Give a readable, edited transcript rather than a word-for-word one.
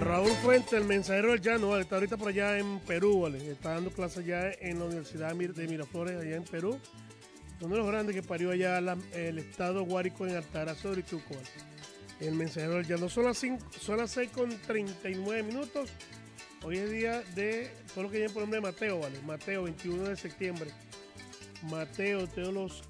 Raúl Fuentes, el mensajero del llano, ¿vale? Está ahorita por allá en Perú, ¿vale? Está dando clases allá en la Universidad de Miraflores, allá en Perú. Uno de los grandes que parió allá el estado Guárico en Altagracia de Orituco, ¿vale? El mensajero del llano. Son las 6:39 minutos. Hoy es día de todo lo que viene por el nombre de Mateo, ¿vale? Mateo, 21 de septiembre. Mateo, todos los